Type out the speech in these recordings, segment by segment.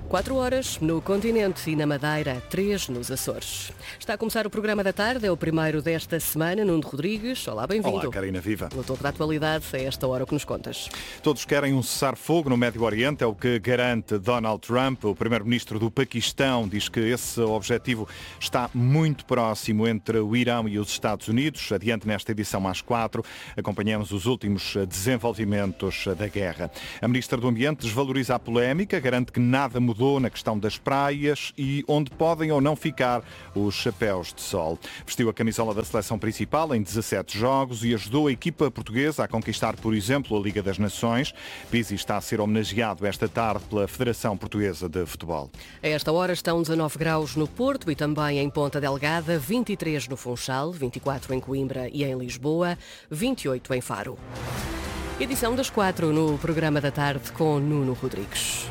4 horas no continente e na Madeira, 3 nos Açores. Está a começar o programa da tarde, é o primeiro desta semana. Nuno Rodrigues, olá, bem-vindo. Olá, Karina, viva. No topo da atualidade, é esta hora o que nos contas. Todos querem um cessar-fogo no Médio Oriente, é o que garante Donald Trump. O primeiro-ministro do Paquistão diz que esse objetivo está muito próximo entre o Irão e os Estados Unidos. Adiante nesta edição às 4, acompanhamos os últimos desenvolvimentos da guerra. A ministra do Ambiente desvaloriza a polémica, garante que nada mudou na questão das praias e onde podem ou não ficar os chapéus de sol. Vestiu a camisola da seleção principal em 17 jogos e ajudou a equipa portuguesa a conquistar, por exemplo, a Liga das Nações. Pizzi está a ser homenageado esta tarde pela Federação Portuguesa de Futebol. A esta hora estão 19 graus no Porto e também em Ponta Delgada, 23 no Funchal, 24 em Coimbra e em Lisboa, 28 em Faro. Edição das 4 no programa da tarde com Nuno Rodrigues.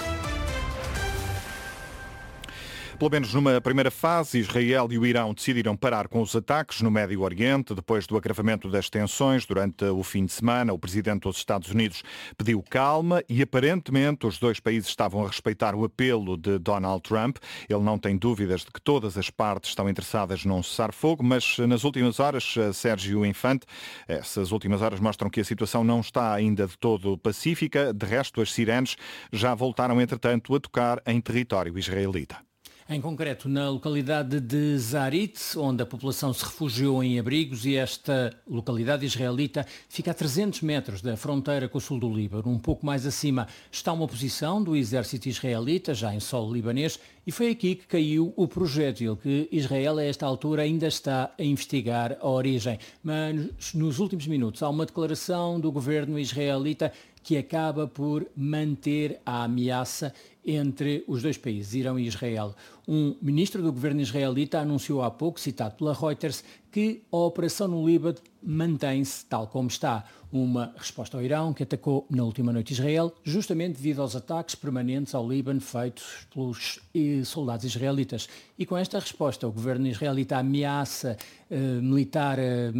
Pelo menos numa primeira fase, Israel e o Irão decidiram parar com os ataques no Médio Oriente. Depois do agravamento das tensões durante o fim de semana, o presidente dos Estados Unidos pediu calma e aparentemente os dois países estavam a respeitar o apelo de Donald Trump. Ele não tem dúvidas de que todas as partes estão interessadas num cessar-fogo, mas nas últimas horas, Sérgio Infante, essas últimas horas mostram que a situação não está ainda de todo pacífica. De resto, as sirenes já voltaram, entretanto, a tocar em território israelita. Em concreto, na localidade de Zarit, onde a população se refugiou em abrigos, e esta localidade israelita fica a 300 metros da fronteira com o sul do Líbano. Um pouco mais acima está uma posição do exército israelita, já em solo libanês, e foi aqui que caiu o projétil, que Israel a esta altura ainda está a investigar a origem. Mas nos últimos minutos há uma declaração do governo israelita que acaba por manter a ameaça entre os dois países, Irão e Israel. Um ministro do governo israelita anunciou há pouco, citado pela Reuters, que a operação no Líbano mantém-se tal como está. Uma resposta ao Irão, que atacou na última noite Israel, justamente devido aos ataques permanentes ao Líbano feitos pelos soldados israelitas. E com esta resposta, o governo israelita ameaça militar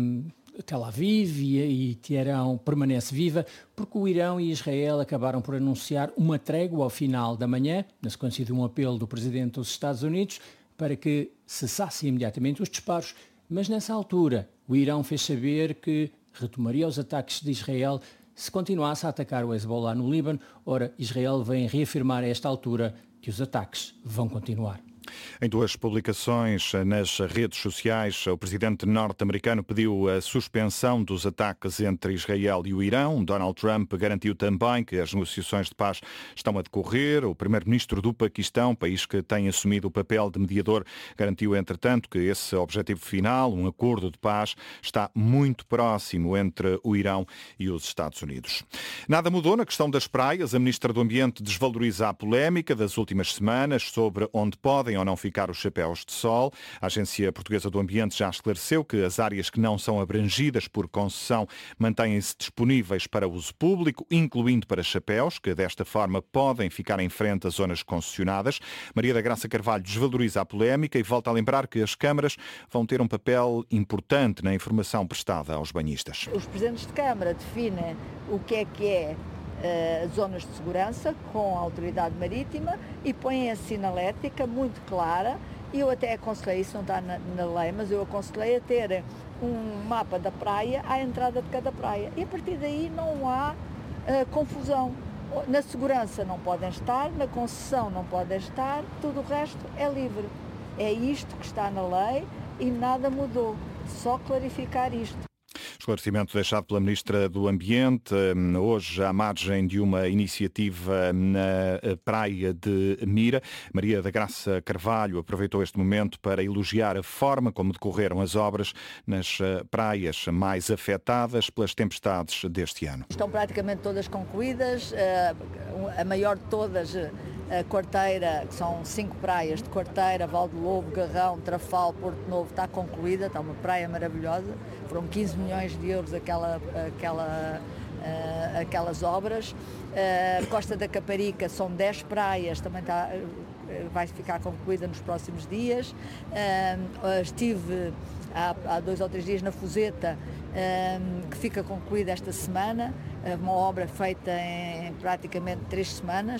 Tel Aviv e Teherão permanece viva, porque o Irão e Israel acabaram por anunciar uma trégua ao final da manhã, na sequência de um apelo do presidente dos Estados Unidos, para que cessassem imediatamente os disparos, mas nessa altura o Irão fez saber que retomaria os ataques de Israel se continuasse a atacar o Hezbollah no Líbano. Ora, Israel vem reafirmar a esta altura que os ataques vão continuar. Em duas publicações nas redes sociais, o presidente norte-americano pediu a suspensão dos ataques entre Israel e o Irão. Donald Trump garantiu também que as negociações de paz estão a decorrer. O primeiro-ministro do Paquistão, país que tem assumido o papel de mediador, garantiu, entretanto, que esse objetivo final, um acordo de paz, está muito próximo entre o Irão e os Estados Unidos. Nada mudou na questão das praias. A ministra do Ambiente desvaloriza a polémica das últimas semanas sobre onde podem ou não ficar os chapéus de sol. A Agência Portuguesa do Ambiente já esclareceu que as áreas que não são abrangidas por concessão mantêm-se disponíveis para uso público, incluindo para chapéus, que desta forma podem ficar em frente às zonas concessionadas. Maria da Graça Carvalho desvaloriza a polémica e volta a lembrar que as câmaras vão ter um papel importante na informação prestada aos banhistas. Os presidentes de Câmara definem o que é zonas de segurança com a autoridade marítima e põem a sinalética muito clara. E eu até aconselhei, isso não está na lei, mas eu aconselhei a ter um mapa da praia à entrada de cada praia. E a partir daí não há confusão. Na segurança não podem estar, na concessão não podem estar, tudo o resto é livre. É isto que está na lei e nada mudou. Só clarificar isto. Esclarecimento deixado pela Ministra do Ambiente, hoje à margem de uma iniciativa na praia de Mira. Maria da Graça Carvalho aproveitou este momento para elogiar a forma como decorreram as obras nas praias mais afetadas pelas tempestades deste ano. Estão praticamente todas concluídas, a maior de todas, a Quarteira, que são 5 praias de Quarteira, Val do Lobo, Garrão, Trafal, Porto Novo, está concluída, está uma praia maravilhosa. Foram 15 milhões de euros aquelas obras. Costa da Caparica são 10 praias, também vai ficar concluída nos próximos dias. Estive há 2 ou 3 dias na Fuseta, que fica concluída esta semana, uma obra feita em praticamente 3 semanas.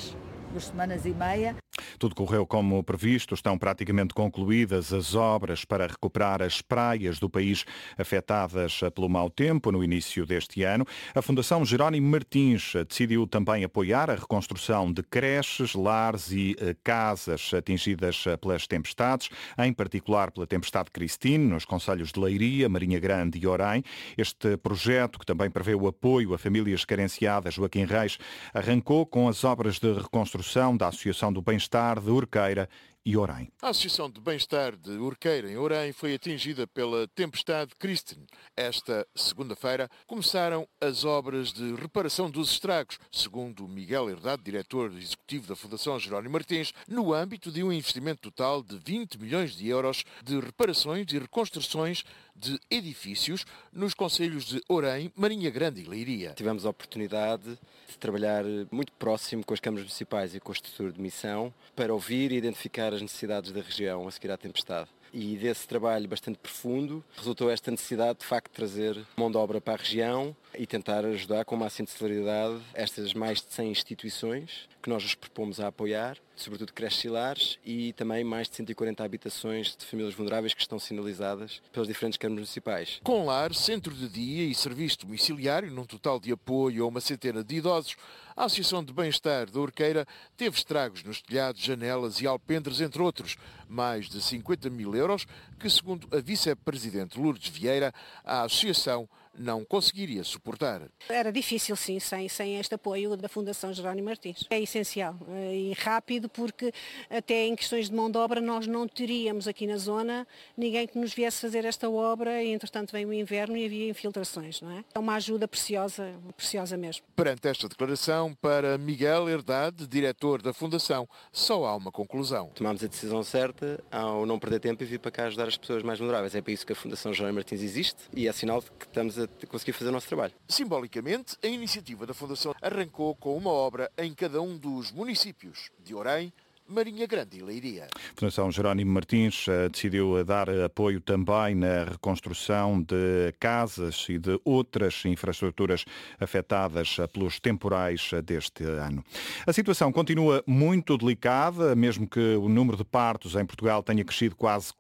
2 semanas e meia. Tudo correu como previsto, estão praticamente concluídas as obras para recuperar as praias do país afetadas pelo mau tempo no início deste ano. A Fundação Jerónimo Martins decidiu também apoiar a reconstrução de creches, lares e casas atingidas pelas tempestades, em particular pela tempestade Cristine, nos concelhos de Leiria, Marinha Grande e Orem. Este projeto, que também prevê o apoio a famílias carenciadas, Joaquim Reis, arrancou com as obras de reconstrução da Associação do Bem-Estar de Urqueira e Orem. A Associação de Bem-Estar de Urqueira, em Orem, foi atingida pela tempestade Kristen. Esta segunda-feira começaram as obras de reparação dos estragos, segundo Miguel Herdade, diretor executivo da Fundação Jerónimo Martins, no âmbito de um investimento total de 20 milhões de euros de reparações e reconstruções de edifícios nos concelhos de Orem, Marinha Grande e Leiria. Tivemos a oportunidade de trabalhar muito próximo com as câmaras municipais e com a estrutura de missão para ouvir e identificar as necessidades da região a seguir à tempestade. E desse trabalho bastante profundo resultou esta necessidade de facto de trazer mão de obra para a região e tentar ajudar com o máximo de celeridade estas mais de 100 instituições que nós nos propomos a apoiar, sobretudo creches e lares, e também mais de 140 habitações de famílias vulneráveis que estão sinalizadas pelas diferentes câmaras municipais. Com lar, centro de dia e serviço domiciliário, num total de apoio a uma centena de idosos, a Associação de Bem-Estar da Urqueira teve estragos nos telhados, janelas e alpendres, entre outros, mais de 50 mil euros, que, segundo a vice-presidente Lourdes Vieira, a Associação não conseguiria suportar. Era difícil, sim, sem este apoio da Fundação Jerónimo Martins. É essencial e rápido, porque até em questões de mão de obra nós não teríamos aqui na zona ninguém que nos viesse fazer esta obra e, entretanto, veio o inverno e havia infiltrações, não é? É uma ajuda preciosa, preciosa mesmo. Perante esta declaração, para Miguel Herdade, diretor da Fundação, só há uma conclusão. Tomámos a decisão certa ao não perder tempo e vir para cá ajudar as pessoas mais vulneráveis. É para isso que a Fundação Jerónimo Martins existe e é sinal de que estamos a conseguir fazer o nosso trabalho. Simbolicamente, a iniciativa da Fundação arrancou com uma obra em cada um dos municípios de Orem, Marinha Grande e Leiria. A Fundação Jerónimo Martins decidiu dar apoio também na reconstrução de casas e de outras infraestruturas afetadas pelos temporais deste ano. A situação continua muito delicada, mesmo que o número de partos em Portugal tenha crescido quase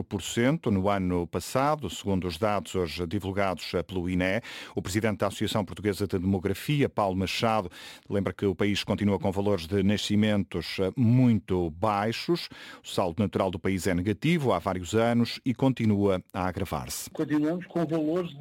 4% no ano passado, segundo os dados hoje divulgados pelo INE. O presidente da Associação Portuguesa de Demografia, Paulo Machado, lembra que o país continua com valores de nascimentos muito baixos. O saldo natural do país é negativo há vários anos e continua a agravar-se. Continuamos com valores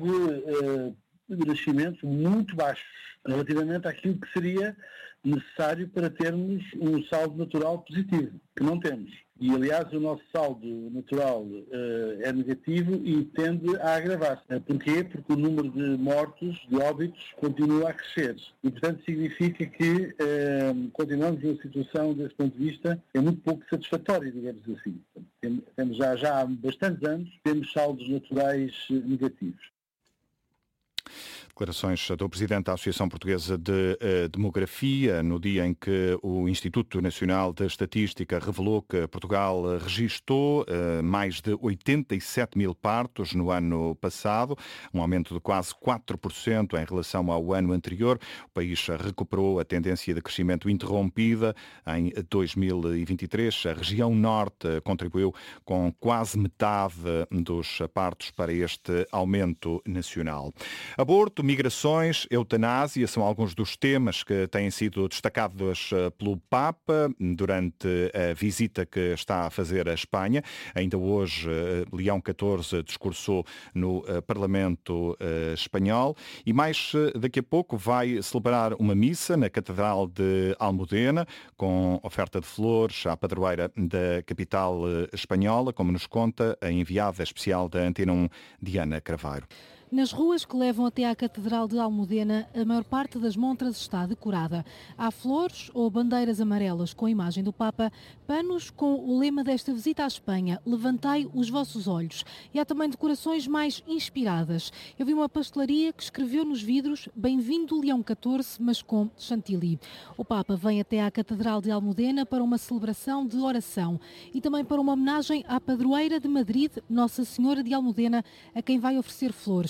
de nascimentos muito baixos relativamente àquilo que seria necessário para termos um saldo natural positivo, que não temos. E, aliás, o nosso saldo natural é negativo e tende a agravar-se. Porquê? Porque o número de mortos, de óbitos, continua a crescer. E, portanto, significa que continuamos numa situação, desse ponto de vista, é muito pouco satisfatória, digamos assim. Temos já há bastantes anos, temos saldos naturais negativos. Declarações do Presidente da Associação Portuguesa de Demografia, no dia em que o Instituto Nacional de Estatística revelou que Portugal registou mais de 87 mil partos no ano passado, um aumento de quase 4% em relação ao ano anterior. O país recuperou a tendência de crescimento interrompida em 2023. A região norte contribuiu com quase metade dos partos para este aumento nacional. Aborto, migrações, eutanásia são alguns dos temas que têm sido destacados pelo Papa durante a visita que está a fazer à Espanha. Ainda hoje, Leão XIV discursou no Parlamento espanhol e mais daqui a pouco vai celebrar uma missa na Catedral de Almudena com oferta de flores à padroeira da capital espanhola, como nos conta a enviada especial da Antena 1, Diana Craveiro. Nas ruas que levam até à Catedral de Almudena, a maior parte das montras está decorada. Há flores ou bandeiras amarelas com a imagem do Papa, panos com o lema desta visita à Espanha, levantai os vossos olhos. E há também decorações mais inspiradas. Eu vi uma pastelaria que escreveu nos vidros, bem-vindo Leão XIV, mas com chantilly. O Papa vem até à Catedral de Almudena para uma celebração de oração e também para uma homenagem à padroeira de Madrid, Nossa Senhora de Almudena, a quem vai oferecer flores.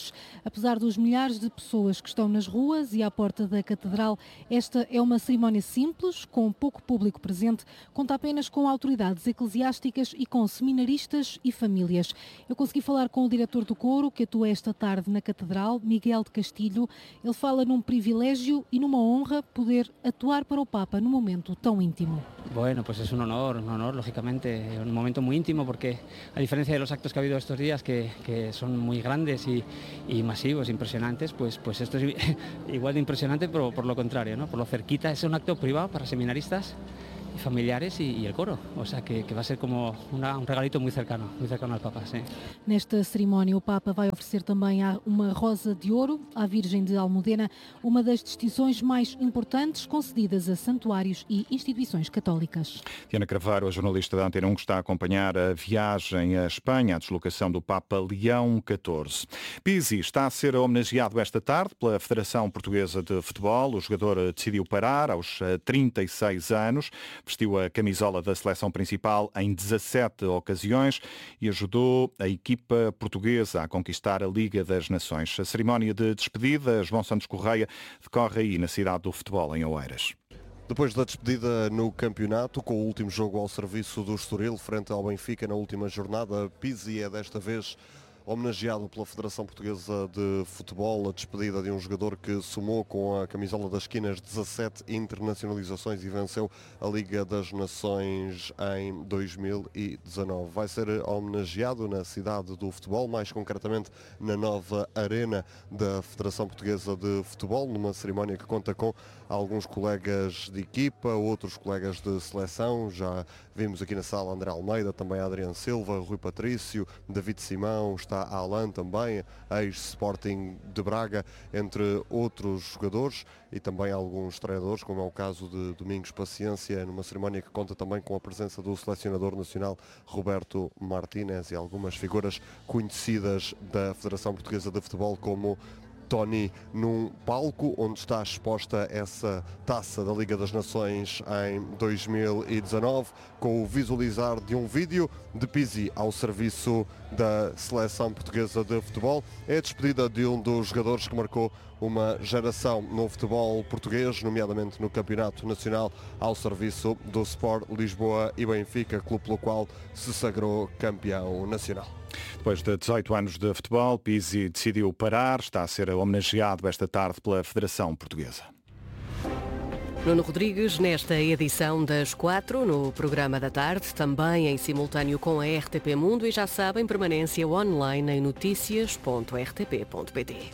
país. Apesar dos milhares de pessoas que estão nas ruas e à porta da Catedral, esta é uma cerimónia simples, com pouco público presente, conta apenas com autoridades eclesiásticas e com seminaristas e famílias. Eu consegui falar com o diretor do coro, que atua esta tarde na Catedral, Miguel de Castilho. Ele fala num privilégio e numa honra poder atuar para o Papa num momento tão íntimo. Bueno, pues es un honor, lógicamente, un momento muy íntimo porque a diferencia de los actos que ha habido estos días que son muy grandes y masivos, impresionantes, pues esto es igual de impresionante, pero por lo contrario, ¿no? Por lo cerquita, es un acto privado para seminaristas y familiares y el coro, o sea que va a ser como un regalito muy cercano al Papa, sí. Nesta cerimónia o Papa vai oferecer também uma rosa de ouro à Virgem de Almudena, uma das distinções mais importantes concedidas a santuários e instituições católicas. Diana Cravaro, a jornalista da Antena 1, que está a acompanhar a viagem à Espanha, a deslocação do Papa Leão XIV. Pizzi está a ser homenageado esta tarde pela Federação Portuguesa de Futebol. O jogador decidiu parar aos 36 anos. Vestiu a camisola da seleção principal em 17 ocasiões e ajudou a equipa portuguesa a conquistar a Liga das Nações. A cerimónia de despedida, João Santos Correia, decorre aí na cidade do futebol, em Oeiras. Depois da despedida no campeonato, com o último jogo ao serviço do Estoril, frente ao Benfica na última jornada, Pizzi é desta vez homenageado pela Federação Portuguesa de Futebol, a despedida de um jogador que somou com a camisola das esquinas 17 internacionalizações e venceu a Liga das Nações em 2019. Vai ser homenageado na cidade do futebol, mais concretamente na nova arena da Federação Portuguesa de Futebol, numa cerimónia que conta com alguns colegas de equipa, outros colegas de seleção. Já vimos aqui na sala André Almeida, também Adriano Silva, Rui Patrício, David Simão, está Alan também, ex-Sporting de Braga, entre outros jogadores e também alguns treinadores, como é o caso de Domingos Paciência, numa cerimónia que conta também com a presença do selecionador nacional Roberto Martínez e algumas figuras conhecidas da Federação Portuguesa de Futebol, como Tony, num palco onde está exposta essa taça da Liga das Nações em 2019, com o visualizar de um vídeo de Pizzi ao serviço da Seleção Portuguesa de Futebol. É a despedida de um dos jogadores que marcou uma geração no futebol português, nomeadamente no Campeonato Nacional, ao serviço do Sport Lisboa e Benfica, clube pelo qual se sagrou campeão nacional. Depois de 18 anos de futebol, Pizzi decidiu parar, está a ser homenageado esta tarde pela Federação Portuguesa. Nuno Rodrigues, nesta edição das 4, no programa da tarde, também em simultâneo com a RTP Mundo, e já sabem, permanência online em noticias.rtp.pt.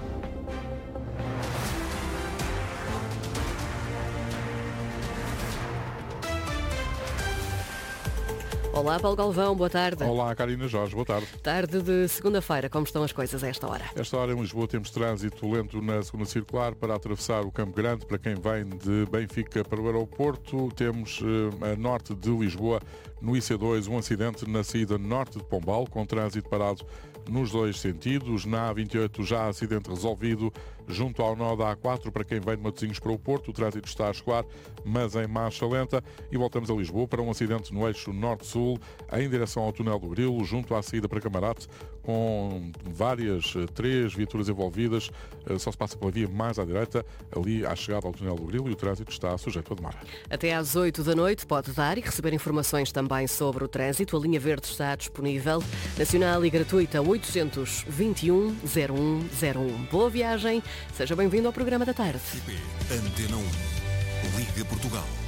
Olá, Paulo Galvão, boa tarde. Olá, Karina Jorge, boa tarde. Tarde de segunda-feira, como estão as coisas a esta hora? Esta hora em Lisboa temos trânsito lento na segunda circular para atravessar o Campo Grande, para quem vem de Benfica para o aeroporto. Temos a norte de Lisboa, no IC2, um acidente na saída norte de Pombal, com trânsito parado nos dois sentidos. Na A28 já acidente resolvido junto ao nó da A4 para quem vem de Matosinhos para o Porto. O trânsito está a escoar, mas em marcha lenta. E voltamos a Lisboa para um acidente no eixo norte-sul em direção ao túnel do Grilo, junto à saída para Camarate, com três viaturas envolvidas. Só se passa pela via mais à direita, ali à chegada ao túnel do Grilo, e o trânsito está sujeito a demora. Até às 8 da noite pode dar e receber informações também sobre o trânsito. A linha verde está disponível, nacional e gratuita, 821 0101. Boa viagem, seja bem-vindo ao programa da tarde. Antena 1, Liga Portugal.